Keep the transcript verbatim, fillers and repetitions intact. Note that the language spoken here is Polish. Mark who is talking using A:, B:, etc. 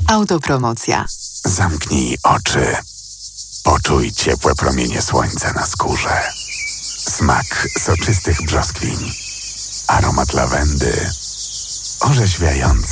A: Autopromocja.
B: Zamknij oczy. Poczuj ciepłe promienie słońca na skórze. Smak soczystych brzoskwiń. Aromat lawendy. Orzeźwiający.